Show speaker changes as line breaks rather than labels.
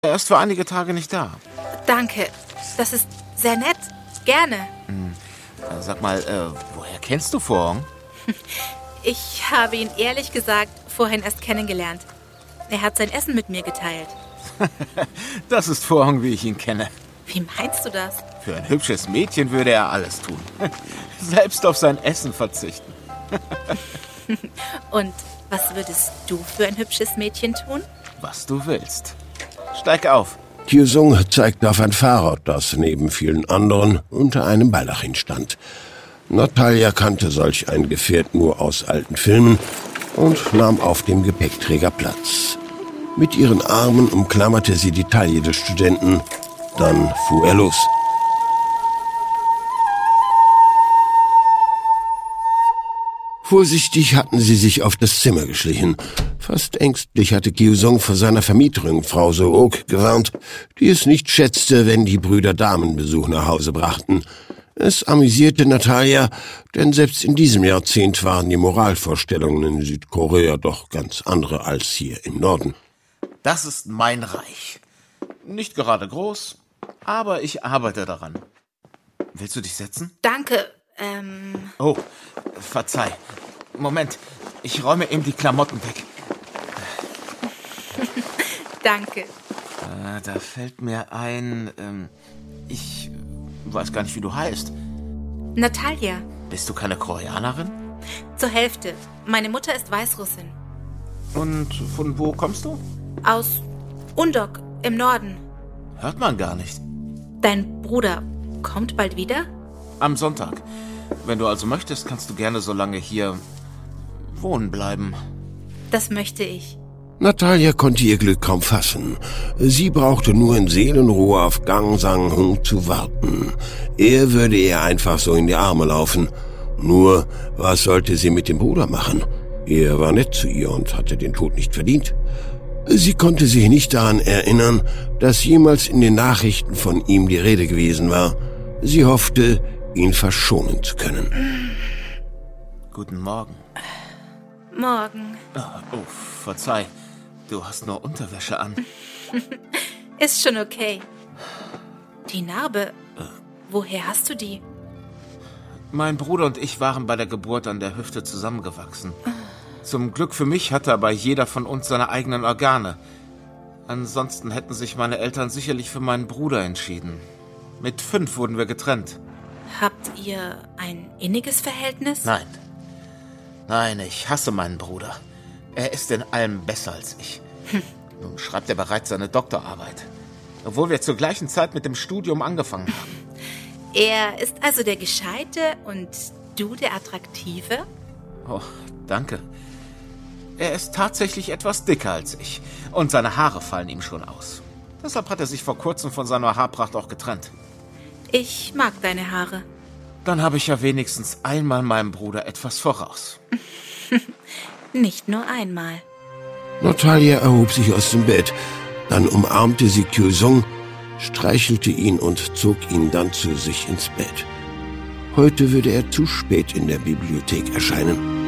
Er ist für einige Tage nicht da.
Danke, das ist sehr nett. Gerne.
Sag mal, woher kennst du Phong?
Ich habe ihn ehrlich gesagt vorhin erst kennengelernt. Er hat sein Essen mit mir geteilt.
Das ist Phong, wie ich ihn kenne.
Wie meinst du das?
Für ein hübsches Mädchen würde er alles tun. Selbst auf sein Essen verzichten.
Und was würdest du für ein hübsches Mädchen tun?
Was du willst. Steig auf.
Kyusung zeigte auf ein Fahrrad, das neben vielen anderen unter einem Baldachin stand. Natalia kannte solch ein Gefährt nur aus alten Filmen und nahm auf dem Gepäckträger Platz. Mit ihren Armen umklammerte sie die Taille des Studenten, dann fuhr er los. Vorsichtig hatten sie sich auf das Zimmer geschlichen. Fast ängstlich hatte Kyusung vor seiner Vermieterin, Frau So-ok, gewarnt, die es nicht schätzte, wenn die Brüder Damenbesuch nach Hause brachten. Es amüsierte Natalia, denn selbst in diesem Jahrzehnt waren die Moralvorstellungen in Südkorea doch ganz andere als hier im Norden.
Das ist mein Reich. Nicht gerade groß, aber ich arbeite daran. Willst du dich setzen?
Danke,
Oh, verzeih. Moment, ich räume eben die Klamotten weg.
Danke.
Da fällt mir ein, ich weiß gar nicht, wie du heißt.
Natalia.
Bist du keine Koreanerin?
Zur Hälfte. Meine Mutter ist Weißrussin.
Und von wo kommst du?
Aus Undok im Norden.
Hört man gar nicht.
Dein Bruder kommt bald wieder?
Am Sonntag. Wenn du also möchtest, kannst du gerne so lange hier wohnen bleiben.
Das möchte ich.
Natalia konnte ihr Glück kaum fassen. Sie brauchte nur in Seelenruhe auf Gang Sang-Hung zu warten. Er würde ihr einfach so in die Arme laufen. Nur, was sollte sie mit dem Bruder machen? Er war nett zu ihr und hatte den Tod nicht verdient. Sie konnte sich nicht daran erinnern, dass jemals in den Nachrichten von ihm die Rede gewesen war. Sie hoffte, ihn verschonen zu können.
Guten Morgen.
Morgen.
Oh, verzeih. Du hast nur Unterwäsche an.
Ist schon okay. Die Narbe, woher hast du die?
Mein Bruder und ich waren bei der Geburt an der Hüfte zusammengewachsen. Zum Glück für mich hatte aber jeder von uns seine eigenen Organe. Ansonsten hätten sich meine Eltern sicherlich für meinen Bruder entschieden. Mit 5 wurden wir getrennt.
Habt ihr ein inniges Verhältnis?
Nein, ich hasse meinen Bruder. Er ist in allem besser als ich. Nun schreibt er bereits seine Doktorarbeit. Obwohl wir zur gleichen Zeit mit dem Studium angefangen haben.
Er ist also der Gescheite und du der Attraktive?
Oh, danke. Er ist tatsächlich etwas dicker als ich. Und seine Haare fallen ihm schon aus. Deshalb hat er sich vor kurzem von seiner Haarpracht auch getrennt.
Ich mag deine Haare.
Dann habe ich ja wenigstens einmal meinem Bruder etwas voraus.
Nicht nur einmal.
Natalia erhob sich aus dem Bett. Dann umarmte sie Kyusung, streichelte ihn und zog ihn dann zu sich ins Bett. Heute würde er zu spät in der Bibliothek erscheinen.